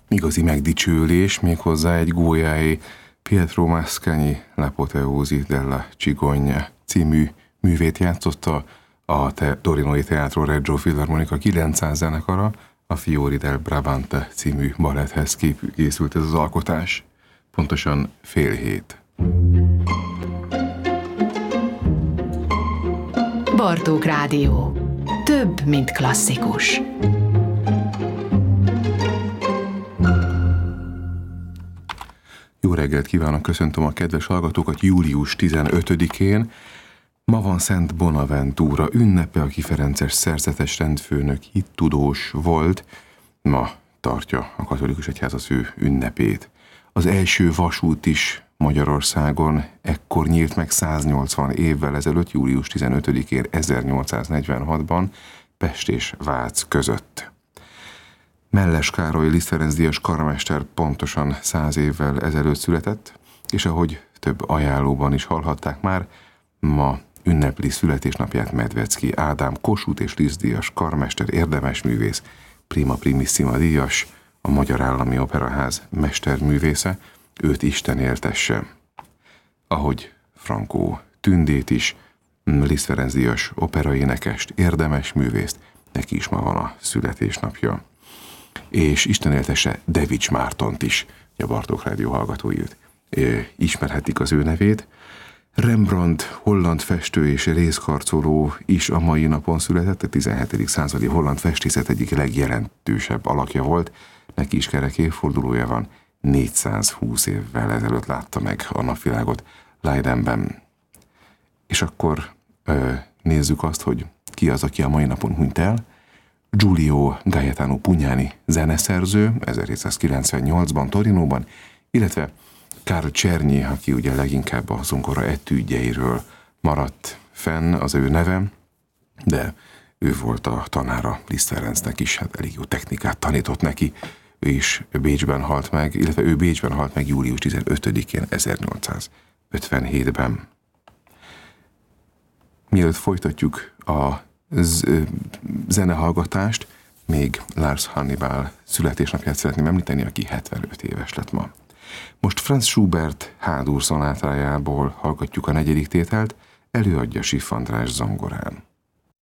igazi megdicsőlés, méghozzá egy Goyai Pietro Mascagni L'apoteosi della Cigogna című művét játszotta a Torinoi Teatro Reggio Filharmonica 900 zenekara, a Fiori del Brabante című baletthez készült ez az alkotás. Pontosan 6:30. Bartók Rádió. Több, mint klasszikus. Jó reggelt kívánok, köszöntöm a kedves hallgatókat július 15-én. Ma van Szent Bonaventura ünnepe, aki ferences szerzetes rendfőnök, hittudós volt. Ma tartja a katolikus egyház az ő ünnepét. Az első vasút is Magyarországon ekkor nyílt meg 180 évvel ezelőtt, július 15-én 1846-ban Pest és Vác között. Melles Károly Liszt Ferenc díjas karmester pontosan 100 évvel ezelőtt született, és ahogy több ajánlóban is hallhatták már, ma ünnepli születésnapját Medvecki Ádám, Kossuth és Liszt díjas karmester, érdemes művész, prima primissima díjas, a Magyar Állami Operaház mesterművésze, őt Isten éltesse. Ahogy Frankó Tündét is, Liszt Ferenc díjas operaénekest, érdemes művészt, neki is ma van a születésnapja. És Isten éltesse Devics Mártont is, a Bartók Rádió hallgatói őt ismerhetik az ő nevét. Rembrandt, holland festő és részkarcoló is a mai napon született, a 17. századi holland festészet egyik legjelentősebb alakja volt, neki is kerek évfordulója van, 420 évvel ezelőtt látta meg a napvilágot Leidenben. És akkor nézzük azt, hogy ki az, aki a mai napon hunyt el. Giulio Gaetano Pugnani zeneszerző, 1798-ban Torinóban, illetve Karl Czerny, aki ugye leginkább a zongora etüdjeiről maradt fenn az ő neve, de ő volt a tanára Liszt Ferencnek is, hát elég jó technikát tanított neki, ő is Bécsben halt meg, illetve ő Bécsben halt meg július 15-én 1857-ben. Mielőtt folytatjuk a zenehallgatást, még Lars Hannibal születésnapját szeretném említeni, aki 75 éves lett ma. Most Franz Schubert H-dur szonátájából hallgatjuk a negyedik tételt, előadja Schiff András zongorán.